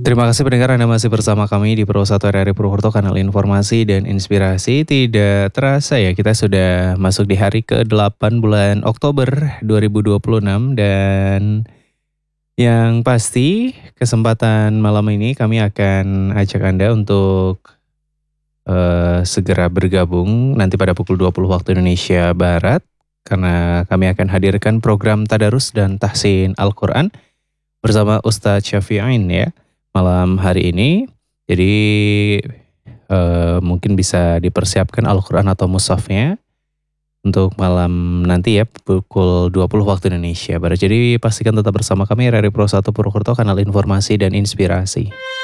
Terima kasih pendengar Anda masih bersama kami di Pro 1 RRI Purwokerto, kanal informasi dan inspirasi. Tidak terasa ya, kita sudah masuk di hari ke-8 bulan Oktober 2026 dan yang pasti kesempatan malam ini kami akan ajak Anda untuk segera bergabung nanti pada pukul 20 waktu Indonesia Barat karena kami akan hadirkan program Tadarus dan Tahsin Al-Quran bersama Ustadz Syafi'in ya malam hari ini. Jadi mungkin bisa dipersiapkan Al-Quran atau mushafnya untuk malam nanti ya pukul 20 waktu Indonesia Barat. Jadi pastikan tetap bersama kami RRI Pro 1 Purwokerto, kanal informasi dan inspirasi.